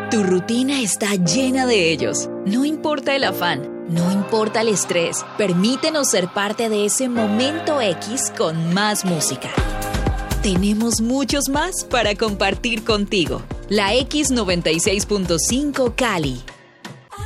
Tu rutina está llena de ellos. No importa el afán, no importa el estrés. Permítenos ser parte de ese momento X con más música. Tenemos muchos más para compartir contigo. La X96.5 Cali.